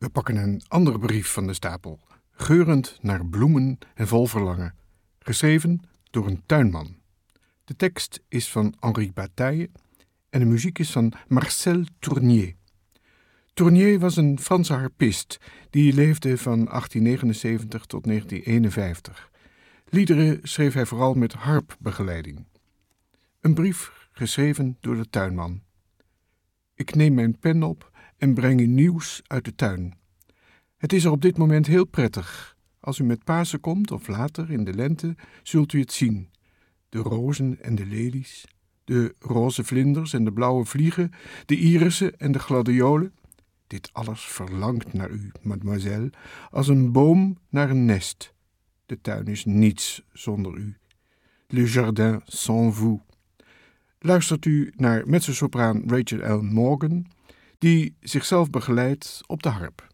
We pakken een andere brief van de stapel, geurend naar bloemen en vol verlangen, geschreven door een tuinman. De tekst is van Henri Bataille en de muziek is van Marcel Tournier. Tournier was een Franse harpist die leefde van 1879 tot 1951. Liederen schreef hij vooral met harpbegeleiding. Een brief geschreven door de tuinman. Ik neem mijn pen op en breng u nieuws uit de tuin. Het is er op dit moment heel prettig. Als u met Pasen komt of later in de lente, zult u het zien. De rozen en de lelies, de roze vlinders en de blauwe vliegen, de irissen en de gladiolen. Dit alles verlangt naar u, mademoiselle, als een boom naar een nest. De tuin is niets zonder u. Le jardin sans vous. Luistert u naar mezzosopraan Rachel L. Morgan, die zichzelf begeleidt op de harp.